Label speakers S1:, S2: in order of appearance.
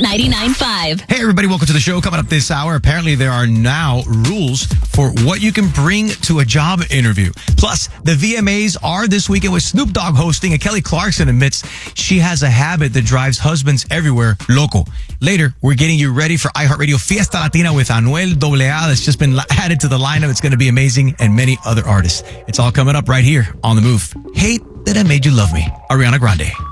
S1: 99.5.
S2: Hey, everybody, welcome to the show. Coming up this hour, apparently there are now rules for what you can bring to a job interview. Plus, the VMAs are this weekend with Snoop Dogg hosting, and Kelly Clarkson admits she has a habit that drives husbands everywhere loco. Later, we're getting you ready for iHeartRadio Fiesta Latina with Anuel AA that's just been added to the lineup. It's going to be amazing, and many other artists. It's all coming up right here on The Move. Hate That I Made You Love Me, Ariana Grande.